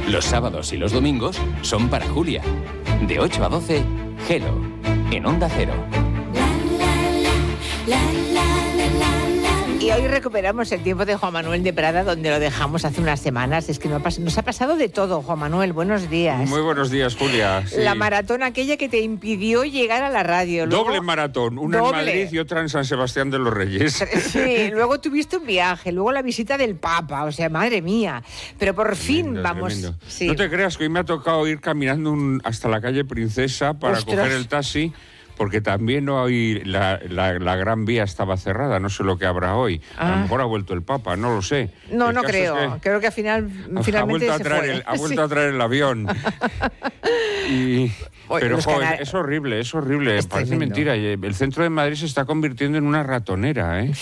Los sábados y los domingos son para Julia. De 8 a 12, Hello, en Onda Cero. Y hoy recuperamos el tiempo de Juan Manuel de Prada, donde lo dejamos hace unas semanas. Es que nos ha pasado de todo, Juan Manuel. Buenos días. Muy buenos días, Julia. Sí. La maratón aquella que te impidió llegar a la radio. Luego, doble maratón, una en Madrid y otra en San Sebastián de los Reyes. Sí, luego tuviste un viaje, luego la visita del Papa, o sea, madre mía. Pero por fin vamos... Sí. No te creas que hoy me ha tocado ir caminando hasta la calle Princesa para coger el taxi, porque también hoy la Gran Vía estaba cerrada, no sé lo que habrá hoy. A lo mejor ha vuelto el Papa, no lo sé. No creo, es que creo que finalmente ha vuelto a traer el avión. Pero joder, es horrible, parece mentira. El centro de Madrid se está convirtiendo en una ratonera, ¿eh?